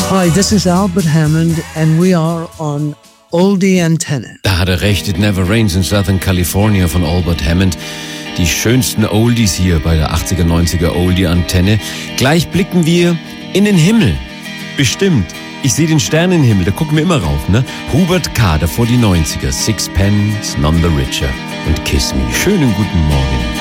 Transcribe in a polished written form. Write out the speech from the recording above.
Hi, this is Albert Hammond and we are on Oldie Antenne. Da hat er recht, It Never Rains in Southern California von Albert Hammond. Die schönsten Oldies hier bei der 80er, 90er Oldie-Antenne. Gleich blicken wir in den Himmel. Bestimmt. Ich sehe den Sternenhimmel, da gucken wir immer rauf, ne? Hubert K., davor die 90er. Sixpence, None the Richer und Kiss Me. Schönen guten Morgen.